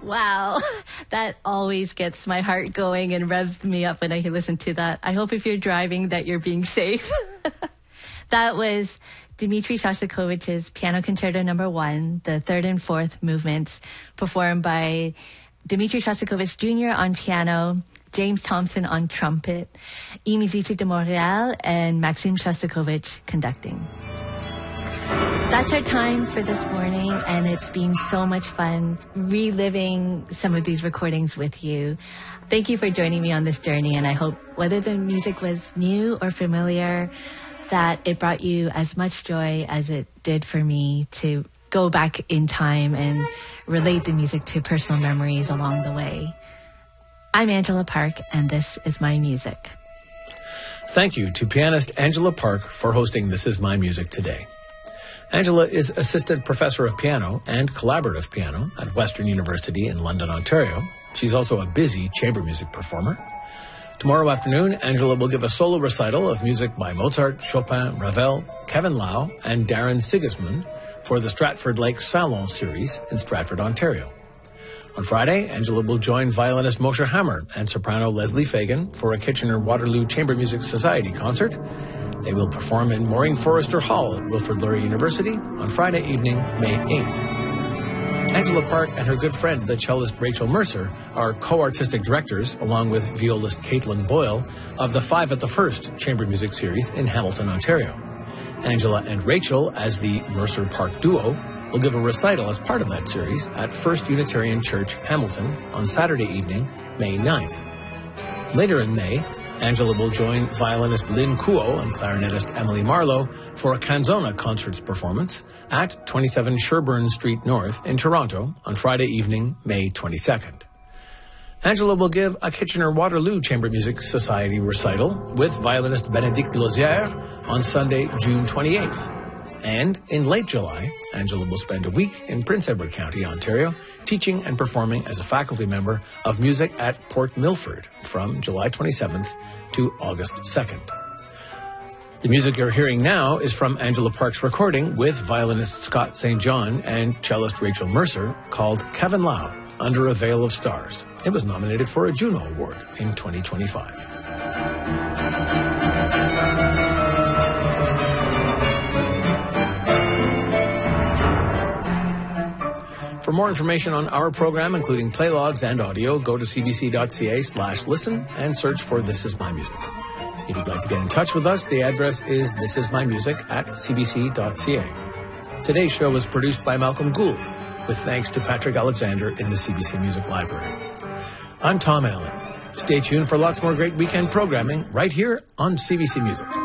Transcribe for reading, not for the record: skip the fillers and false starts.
Wow, that always gets my heart going and revs me up when I listen to that. I hope if you're driving that you're being safe. That was Dmitri Shostakovich's Piano Concerto No. 1, the third and fourth movements, performed by Dmitri Shostakovich Jr. on piano, James Thompson on trumpet, Musique de Montréal, and Maxime Shostakovich conducting. That's our time for this morning, and it's been so much fun reliving some of these recordings with you. Thank you for joining me on this journey, and I hope whether the music was new or familiar, that it brought you as much joy as it did for me to go back in time and relate the music to personal memories along the way. I'm Angela Park, and this is My Music. Thank you to pianist Angela Park for hosting This Is My Music today. Angela is Assistant Professor of Piano and Collaborative Piano at Western University in London, Ontario. She's also a busy chamber music performer. Tomorrow afternoon, Angela will give a solo recital of music by Mozart, Chopin, Ravel, Kevin Lau, and Darren Sigismund for the Stratford Lake Salon series in Stratford, Ontario. On Friday, Angela will join violinist Moshe Hammer and soprano Leslie Fagan for a Kitchener-Waterloo Chamber Music Society concert. They will perform in Maureen Forrester Hall at Wilfrid Laurier University on Friday evening, May 8th. Angela Park and her good friend, the cellist Rachel Mercer, are co-artistic directors, along with violist Caitlin Boyle, of the Five at the First Chamber Music Series in Hamilton, Ontario. Angela and Rachel, as the Mercer-Park duo, will give a recital as part of that series at First Unitarian Church, Hamilton, on Saturday evening, May 9th. Later in May, Angela will join violinist Lynn Kuo and clarinetist Emily Marlowe for a Canzona concerts performance at 27 Sherbourne Street North in Toronto on Friday evening, May 22nd. Angela will give a Kitchener-Waterloo Chamber Music Society recital with violinist Bénédicte Lauzière on Sunday, June 28th. And in late July, Angela will spend a week in Prince Edward County, Ontario, teaching and performing as a faculty member of music at Port Milford from July 27th to August 2nd. The music you're hearing now is from Angela Park's recording with violinist Scott St. John and cellist Rachel Mercer called Kevin Lau, Under a Veil of Stars. It was nominated for a Juno Award in 2025. For more information on our program, including playlogs and audio, go to cbc.ca/listen and search for This Is My Music. If you'd like to get in touch with us, the address is thisismymusic@cbc.ca. Today's show was produced by Malcolm Gould, with thanks to Patrick Alexander in the CBC Music Library. I'm Tom Allen. Stay tuned for lots more great weekend programming right here on CBC Music.